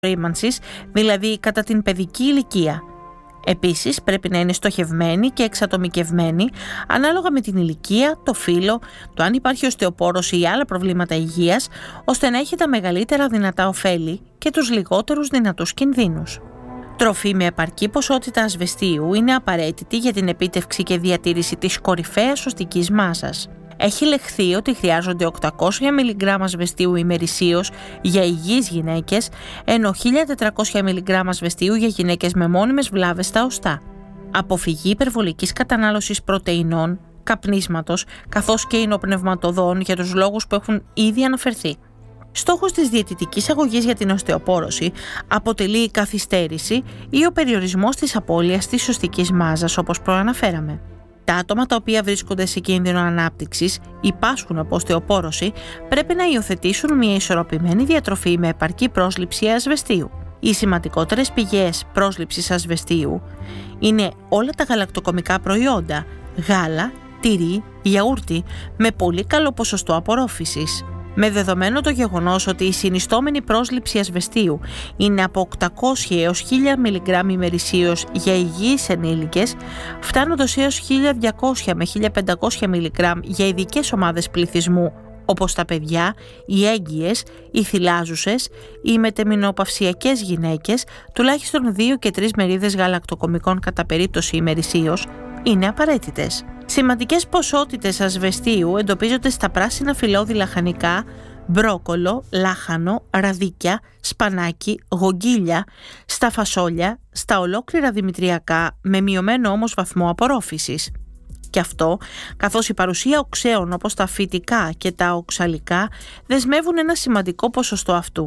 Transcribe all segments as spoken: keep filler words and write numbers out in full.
ρήμανσης, δηλαδή κατά την παιδική ηλικία. Επίσης, πρέπει να είναι στοχευμένη και εξατομικευμένη ανάλογα με την ηλικία, το φύλο, το αν υπάρχει οστεοπόρωση ή άλλα προβλήματα υγείας, ώστε να έχει τα μεγαλύτερα δυνατά ωφέλη και τους λιγότερους δυνατούς κινδύνους. Τροφή με επαρκή ποσότητα ασβεστίου είναι απαραίτητη για την επίτευξη και διατήρηση της κορυφαίας οστικής μάσας. Έχει λεχθεί ότι χρειάζονται οκτακόσια μιλιγκράμμ ασβεστίου ημερησίως για υγιείς γυναίκες, ενώ χίλια τετρακόσια μιλιγκράμμ ασβεστίου για γυναίκες με μόνιμες βλάβες στα οστά. Αποφυγή υπερβολικής κατανάλωσης πρωτεϊνών, καπνίσματος, καθώς και υνοπνευματοδών για τους λόγους που έχουν ήδη αναφερθεί. Στόχος της διαιτητικής αγωγής για την οστεοπόρωση αποτελεί η καθυστέρηση ή ο περιορισμός της απώλειας της οστικής μάζας, όπως προαναφέραμε. Τα άτομα τα οποία βρίσκονται σε κίνδυνο ανάπτυξης ή πάσχουν από οστεοπόρωση πρέπει να υιοθετήσουν μια ισορροπημένη διατροφή με επαρκή πρόσληψη ασβεστίου. Οι σημαντικότερες πηγές πρόσληψης ασβεστίου είναι όλα τα γαλακτοκομικά προϊόντα, γάλα, τυρί, γιαούρτι με πολύ καλό ποσοστό απορρόφησης. Με δεδομένο το γεγονός ότι η συνιστόμενη πρόσληψη ασβεστίου είναι από οκτακόσια έως χίλια μιλιγκράμμ ημερησίως για υγιείς ενήλικες, φτάνοντας έως χίλια διακόσια με χίλια πεντακόσια μιλιγκράμμ για ειδικές ομάδες πληθυσμού, όπως τα παιδιά, οι έγκυες, οι θυλάζουσες, οι μετεμηνοπαυσιακές γυναίκες, τουλάχιστον δύο και τρεις μερίδες γαλακτοκομικών κατά περίπτωση ημερησίως, είναι απαραίτητες. Σημαντικές ποσότητες ασβεστίου εντοπίζονται στα πράσινα φυλλώδη λαχανικά, μπρόκολο, λάχανο, ραδίκια, σπανάκι, γογγίλια, στα φασόλια, στα ολόκληρα δημητριακά με μειωμένο όμως βαθμό απορρόφησης. Και αυτό, καθώς η παρουσία οξέων όπως τα φυτικά και τα οξαλικά δεσμεύουν ένα σημαντικό ποσοστό αυτού.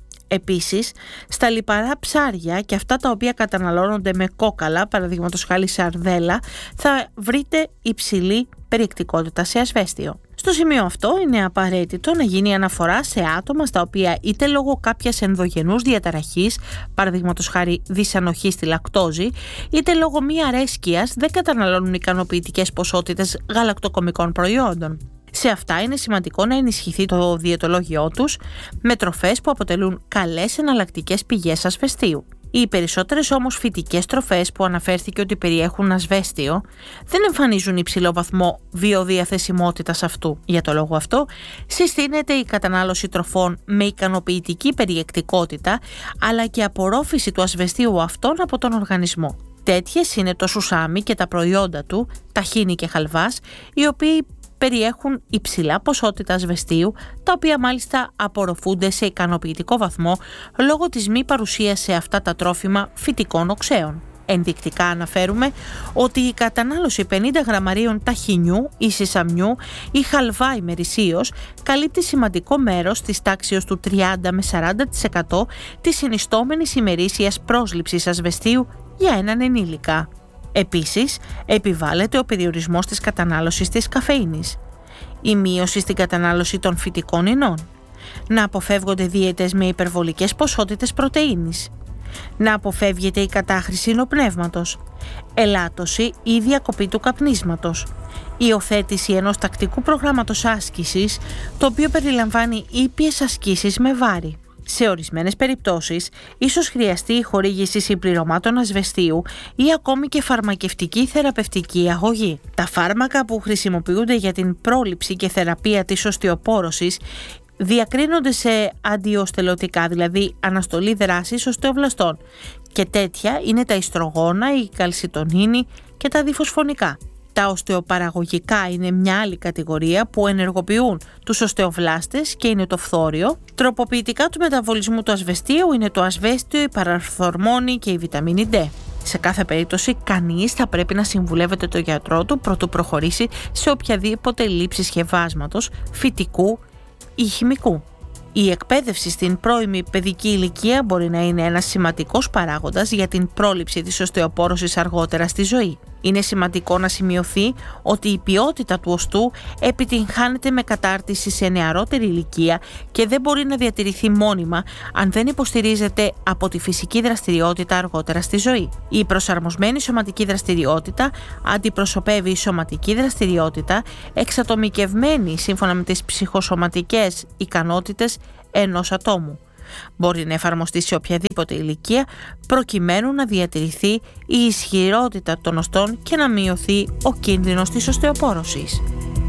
Επίσης, στα λιπαρά ψάρια και αυτά τα οποία καταναλώνονται με κόκαλα, παραδείγματος χάρη σαρδέλα, θα βρείτε υψηλή περιεκτικότητα σε ασβέστιο. Στο σημείο αυτό είναι απαραίτητο να γίνει αναφορά σε άτομα στα οποία είτε λόγω κάποιας ενδογενούς διαταραχής, παραδείγματος χάρη δυσανοχής στη λακτόζη, είτε λόγω μη αρέσκειας δεν καταναλώνουν ικανοποιητικές ποσότητες γαλακτοκομικών προϊόντων. Σε αυτά είναι σημαντικό να ενισχυθεί το διαιτολόγιό τους με τροφές που αποτελούν καλές εναλλακτικές πηγές ασβεστίου. Οι περισσότερες όμως φυτικές τροφές που αναφέρθηκε ότι περιέχουν ασβέστιο δεν εμφανίζουν υψηλό βαθμό βιοδιαθεσιμότητας αυτού. Για το λόγο αυτό συστήνεται η κατανάλωση τροφών με ικανοποιητική περιεκτικότητα αλλά και απορρόφηση του ασβεστίου αυτών από τον οργανισμό. Τέτοιες είναι το σουσάμι και τα προϊόντα του, ταχίνι και χαλβάς, οι οποίοι περιέχουν υψηλά ποσότητα ασβεστίου, τα οποία μάλιστα απορροφούνται σε ικανοποιητικό βαθμό λόγω της μη παρουσίας σε αυτά τα τρόφιμα φυτικών οξέων. Ενδεικτικά αναφέρουμε ότι η κατανάλωση πενήντα γραμμαρίων ταχινιού ή σισαμιού ή χαλβά ημερησίως καλύπτει σημαντικό μέρος της τάξης του τριάντα με σαράντα τοις εκατό της συνιστόμενης ημερήσιας πρόσληψης ασβεστίου για έναν ενήλικα. Επίσης, επιβάλλεται ο περιορισμός της κατανάλωσης της καφεΐνης, η μείωση στην κατανάλωση των φυτικών ινών, να αποφεύγονται δίαιτες με υπερβολικές ποσότητες πρωτεΐνης, να αποφεύγεται η κατάχρηση υνοπνεύματος, ελάττωση ή διακοπή του καπνίσματος, υιοθέτηση ενός τακτικού προγράμματος άσκησης, το οποίο περιλαμβάνει ήπιες ασκήσεις με βάρη. Σε ορισμένες περιπτώσεις, ίσως χρειαστεί η χορήγηση συμπληρωμάτων ασβεστίου ή ακόμη και φαρμακευτική θεραπευτική αγωγή. Τα φάρμακα που χρησιμοποιούνται για την πρόληψη και θεραπεία της οστεοπόρωσης διακρίνονται σε αντιοστελωτικά, δηλαδή αναστολή δράσης οστεοβλαστών, και τέτοια είναι τα ιστρογόνα, η καλσιτονίνη και τα διφοσφωνικά. Τα οστεοπαραγωγικά είναι μια άλλη κατηγορία που ενεργοποιούν τους οστεοβλάστες και είναι το φθόριο. Τροποποιητικά του μεταβολισμού του ασβεστίου είναι το ασβέστιο, η παραρθορμόνη και η βιταμίνη D. Σε κάθε περίπτωση, κανείς θα πρέπει να συμβουλεύεται τον γιατρό του προτού προχωρήσει σε οποιαδήποτε λήψη σκευάσματος, φυτικού ή χημικού. Η εκπαίδευση στην πρώιμη παιδική ηλικία μπορεί να είναι ένας σημαντικός παράγοντας για την πρόληψη της οστεοπόρωσης αργότερα στη ζωή. Είναι σημαντικό να σημειωθεί ότι η ποιότητα του οστού επιτυγχάνεται με κατάρτιση σε νεαρότερη ηλικία και δεν μπορεί να διατηρηθεί μόνιμα αν δεν υποστηρίζεται από τη φυσική δραστηριότητα αργότερα στη ζωή. Η προσαρμοσμένη σωματική δραστηριότητα αντιπροσωπεύει η σωματική δραστηριότητα εξατομικευμένη σύμφωνα με τις ψυχοσωματικές ικανότητες ενός ατόμου. Μπορεί να εφαρμοστεί σε οποιαδήποτε ηλικία προκειμένου να διατηρηθεί η ισχυρότητα των οστών και να μειωθεί ο κίνδυνος της οστεοπόρωσης.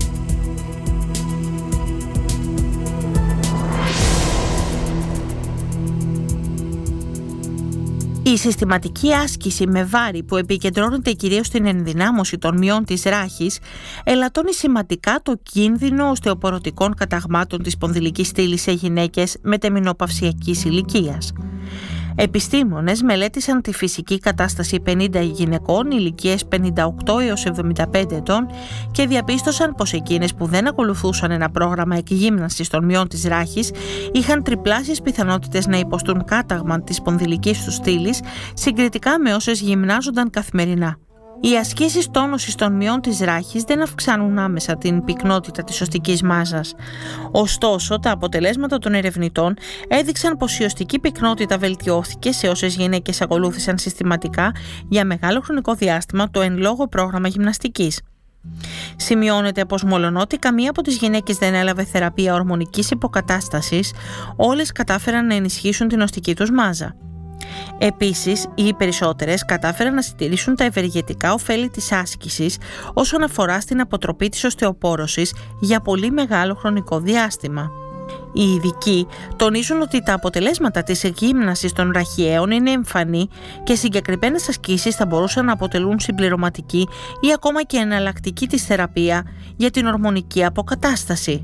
Η συστηματική άσκηση με βάρη που επικεντρώνεται κυρίως στην ενδυνάμωση των μειών της ράχης ελαττώνει σημαντικά το κίνδυνο οστεοπορωτικών καταγμάτων της σπονδυλικής στήλης σε γυναίκες μετεμηνοπαυσιακής ηλικίας. Επιστήμονες μελέτησαν τη φυσική κατάσταση πενήντα γυναικών ηλικίες πενήντα οκτώ έως εβδομήντα πέντε ετών και διαπίστωσαν πως εκείνες που δεν ακολουθούσαν ένα πρόγραμμα εκγύμνασης των μειών της ράχης είχαν τριπλάσιες πιθανότητες να υποστούν κάταγμα της σπονδυλικής τους στήλης συγκριτικά με όσες γυμνάζονταν καθημερινά. Οι ασκήσεις τόνωσης των μειών της ράχης δεν αυξάνουν άμεσα την πυκνότητα της οστικής μάζας. Ωστόσο, τα αποτελέσματα των ερευνητών έδειξαν πως η οστική πυκνότητα βελτιώθηκε σε όσες γυναίκες ακολούθησαν συστηματικά για μεγάλο χρονικό διάστημα το εν λόγω πρόγραμμα γυμναστικής. Σημειώνεται πως μολονότι καμία από τις γυναίκες δεν έλαβε θεραπεία ορμονικής υποκατάστασης, όλες κατάφεραν να ενισχύσουν την οστική τους μάζα. Επίσης, οι περισσότερες κατάφεραν να συντηρήσουν τα ευεργετικά ωφέλη της άσκησης όσον αφορά στην αποτροπή της οστεοπόρωσης για πολύ μεγάλο χρονικό διάστημα. Οι ειδικοί τονίζουν ότι τα αποτελέσματα της εκγύμνασης των ραχιαίων είναι εμφανή και συγκεκριμένες ασκήσεις θα μπορούσαν να αποτελούν συμπληρωματική ή ακόμα και εναλλακτική της θεραπεία για την ορμονική αποκατάσταση.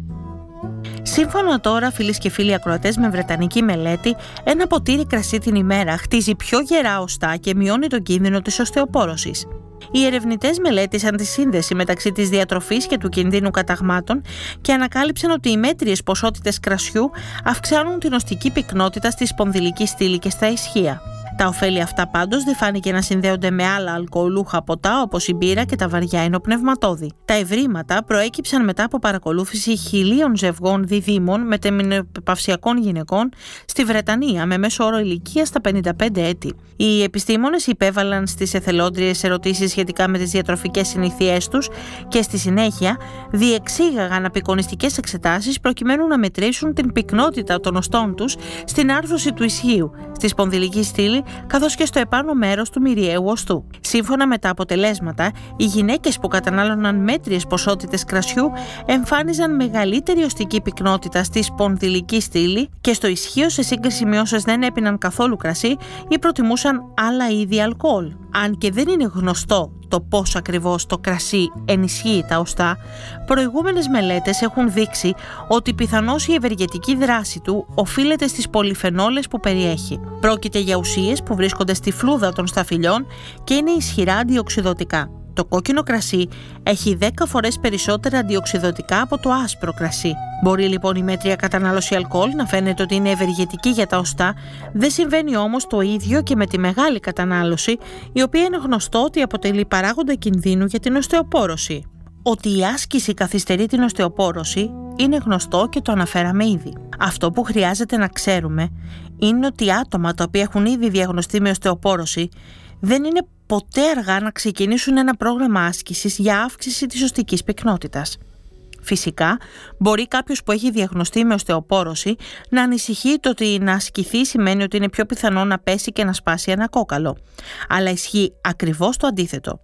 Σύμφωνα τώρα, φίλες και φίλοι ακροατές, με βρετανική μελέτη, ένα ποτήρι κρασί την ημέρα χτίζει πιο γερά οστά και μειώνει τον κίνδυνο της οστεοπόρωσης. Οι ερευνητές μελέτησαν τη σύνδεση μεταξύ της διατροφής και του κινδύνου καταγμάτων και ανακάλυψαν ότι οι μέτριες ποσότητες κρασιού αυξάνουν την οστική πυκνότητα στη σπονδυλική στήλη και στα ισχύα. Τα ωφέλη αυτά πάντως δεν φάνηκε να συνδέονται με άλλα αλκοολούχα ποτά όπως η μπύρα και τα βαριά ενοπνευματώδη. Τα ευρήματα προέκυψαν μετά από παρακολούθηση χιλίων ζευγών διδήμων μετεμηνοπαυσιακών γυναικών στη Βρετανία με μέσο όρο ηλικία στα πενήντα πέντε έτη. Οι επιστήμονες υπέβαλαν στις εθελόντριες ερωτήσεις σχετικά με τις διατροφικές συνήθειές τους και στη συνέχεια διεξήγαγαν απεικονιστικές εξετάσεις προκειμένου να μετρήσουν την πυκνότητα των οστών τους στην άρθρωση του ισχύου, στη σπονδυλική στήλη καθώς και στο επάνω μέρος του μυριαίου οστού. Σύμφωνα με τα αποτελέσματα, οι γυναίκες που κατανάλωναν μέτριες ποσότητες κρασιού εμφάνιζαν μεγαλύτερη οστική πυκνότητα στη σπονδυλική στήλη και στο ισχύο σε σύγκριση με όσες δεν έπιναν καθόλου κρασί ή προτιμούσαν άλλα είδη αλκοόλ. Αν και δεν είναι γνωστό το πώς ακριβώς το κρασί ενισχύει τα οστά, προηγούμενες μελέτες έχουν δείξει ότι πιθανώς η ευεργετική δράση του οφείλεται στις πολυφενόλες που περιέχει. Πρόκειται για ουσίες που βρίσκονται στη φλούδα των σταφυλιών και είναι ισχυρά αντιοξυδωτικά. Το κόκκινο κρασί έχει δέκα φορές περισσότερα αντιοξυδωτικά από το άσπρο κρασί. Μπορεί λοιπόν η μέτρια κατανάλωση αλκοόλ να φαίνεται ότι είναι ευεργετική για τα οστά, δεν συμβαίνει όμως το ίδιο και με τη μεγάλη κατανάλωση, η οποία είναι γνωστό ότι αποτελεί παράγοντα κινδύνου για την οστεοπόρωση. Ότι η άσκηση καθυστερεί την οστεοπόρωση είναι γνωστό και το αναφέραμε ήδη. Αυτό που χρειάζεται να ξέρουμε είναι ότι άτομα τα οποία έχουν ήδη διαγνωστεί με οστεοπόρωση δεν είναι ποτέ αργά να ξεκινήσουν ένα πρόγραμμα άσκησης για αύξηση της οστικής πυκνότητας. Φυσικά, μπορεί κάποιος που έχει διαγνωστεί με οστεοπόρωση να ανησυχεί το ότι να ασκηθεί σημαίνει ότι είναι πιο πιθανό να πέσει και να σπάσει ένα κόκαλο. Αλλά ισχύει ακριβώς το αντίθετο.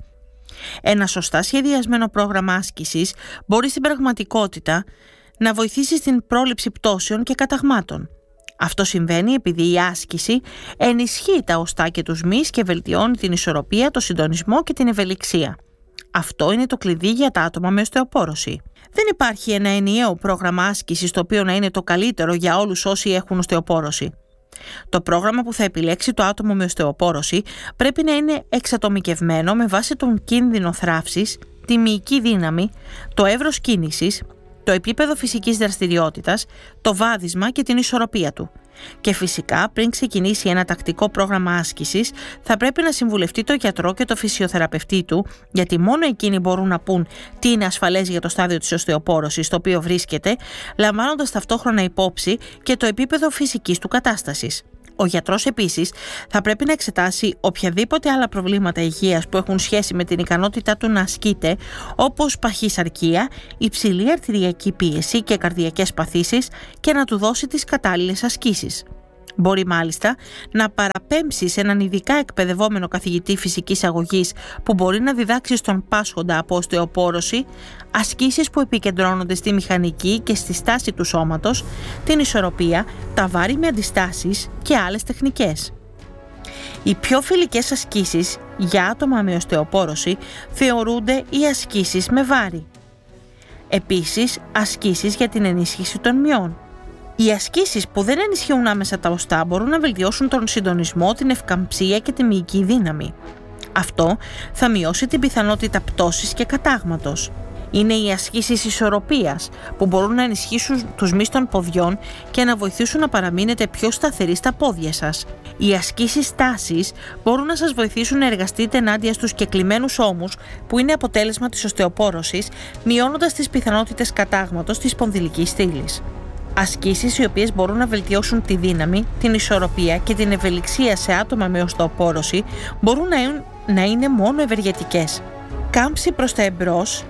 Ένα σωστά σχεδιασμένο πρόγραμμα άσκησης μπορεί στην πραγματικότητα να βοηθήσει στην πρόληψη πτώσεων και καταγμάτων. Αυτό συμβαίνει επειδή η άσκηση ενισχύει τα οστά και τους μυς και βελτιώνει την ισορροπία, το συντονισμό και την ευελιξία. Αυτό είναι το κλειδί για τα άτομα με οστεοπόρωση. Δεν υπάρχει ένα ενιαίο πρόγραμμα άσκησης το οποίο να είναι το καλύτερο για όλους όσοι έχουν οστεοπόρωση. Το πρόγραμμα που θα επιλέξει το άτομο με οστεοπόρωση πρέπει να είναι εξατομικευμένο με βάση τον κίνδυνο θράψης, τη μυϊκή δύναμη, το εύρος κίνησης, το επίπεδο φυσικής δραστηριότητας, το βάδισμα και την ισορροπία του. Και φυσικά, πριν ξεκινήσει ένα τακτικό πρόγραμμα άσκησης, θα πρέπει να συμβουλευτεί το γιατρό και το φυσιοθεραπευτή του, γιατί μόνο εκείνοι μπορούν να πούν τι είναι ασφαλές για το στάδιο της οστεοπόρωσης στο οποίο βρίσκεται, λαμβάνοντας ταυτόχρονα υπόψη και το επίπεδο φυσικής του κατάστασης. Ο γιατρός επίσης θα πρέπει να εξετάσει οποιαδήποτε άλλα προβλήματα υγείας που έχουν σχέση με την ικανότητά του να ασκείται, όπως παχυσαρκία, υψηλή αρτηριακή πίεση και καρδιακές παθήσεις, και να του δώσει τις κατάλληλες ασκήσεις. Μπορεί μάλιστα να παραπέμψει σε έναν ειδικά εκπαιδευόμενο καθηγητή φυσικής αγωγής που μπορεί να διδάξει στον πάσχοντα από οστεοπόρωση ασκήσεις που επικεντρώνονται στη μηχανική και στη στάση του σώματος, την ισορροπία, τα βάρη με αντιστάσεις και άλλες τεχνικές. Οι πιο φιλικές ασκήσεις για άτομα με οστεοπόρωση θεωρούνται οι ασκήσεις με βάρη. Επίσης, ασκήσεις για την ενίσχυση των μειών. Οι ασκήσεις που δεν ενισχύουν άμεσα τα οστά μπορούν να βελτιώσουν τον συντονισμό, την ευκαμψία και τη μυϊκή δύναμη. Αυτό θα μειώσει την πιθανότητα πτώσης και κατάγματος. Είναι οι ασκήσεις ισορροπίας που μπορούν να ενισχύσουν τους μυς των ποδιών και να βοηθήσουν να παραμείνετε πιο σταθεροί στα πόδια σας. Οι ασκήσεις στάσης μπορούν να σας βοηθήσουν να εργαστείτε ενάντια στους κεκλειμμένους ώμους που είναι αποτέλεσμα της οστεοπόρωσης, μειώνοντας τις πιθανότητες κατάγματος της σπονδυλικής στήλης. Ασκήσεις οι οποίες μπορούν να βελτιώσουν τη δύναμη, την ισορροπία και την ευελιξία σε άτομα με οστεοπόρωση μπορούν να είναι, να είναι μόνο ευεργετικές. Κάμψη προς τα εμπρός,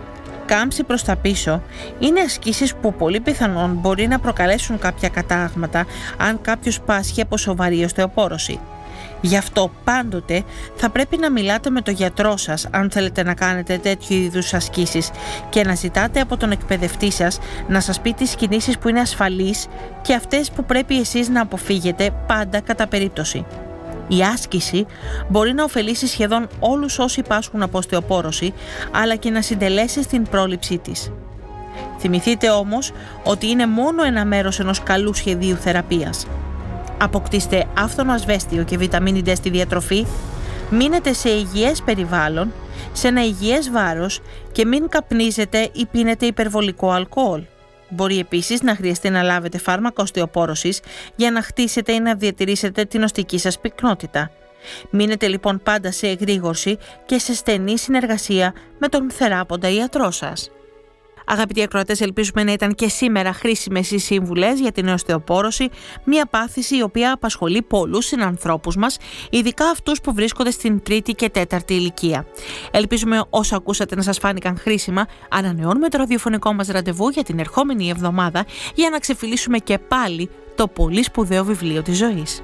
κάμψη προς τα πίσω είναι ασκήσεις που πολύ πιθανόν μπορεί να προκαλέσουν κάποια κατάγματα αν κάποιος πάσχει από σοβαρή οστεοπόρωση. Γι' αυτό πάντοτε θα πρέπει να μιλάτε με τον γιατρό σας αν θέλετε να κάνετε τέτοιου είδους ασκήσεις και να ζητάτε από τον εκπαιδευτή σας να σας πει τις κινήσεις που είναι ασφαλείς και αυτές που πρέπει εσείς να αποφύγετε πάντα κατά περίπτωση. Η άσκηση μπορεί να ωφελήσει σχεδόν όλους όσοι πάσχουν από οστεοπόρωση, αλλά και να συντελέσει στην πρόληψή της. Θυμηθείτε όμως ότι είναι μόνο ένα μέρος ενός καλού σχεδίου θεραπείας. Αποκτήστε άφθονο ασβέστιο και βιταμίνη ντι στη διατροφή, μείνετε σε υγιές περιβάλλον, σε ένα υγιές βάρος και μην καπνίζετε ή πίνετε υπερβολικό αλκοόλ. Μπορεί επίσης να χρειαστεί να λάβετε φάρμακα οστεοπόρωσης για να χτίσετε ή να διατηρήσετε την οστική σας πυκνότητα. Μείνετε λοιπόν πάντα σε εγρήγορση και σε στενή συνεργασία με τον θεράποντα ιατρό σας. Αγαπητοί ακροατές, ελπίζουμε να ήταν και σήμερα χρήσιμες οι σύμβουλες για την οστεοπόρωση, μια πάθηση η οποία απασχολεί πολλούς συνανθρώπους μας, ειδικά αυτούς που βρίσκονται στην τρίτη και τέταρτη ηλικία. Ελπίζουμε όσα ακούσατε να σας φάνηκαν χρήσιμα. Ανανεώνουμε το ραδιοφωνικό μας ραντεβού για την ερχόμενη εβδομάδα για να ξεφυλίσουμε και πάλι το πολύ σπουδαίο βιβλίο της ζωής.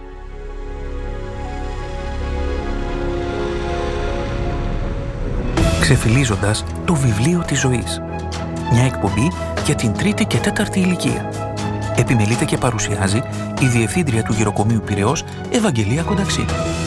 Ξεφυλίζοντας το βιβλίο της ζωής. Μια εκπομπή για την τρίτη και τέταρτη ηλικία. Επιμελείται και παρουσιάζει η Διευθύντρια του Γεροκομείου Πειραιώς, Ευαγγελία Κονταξή.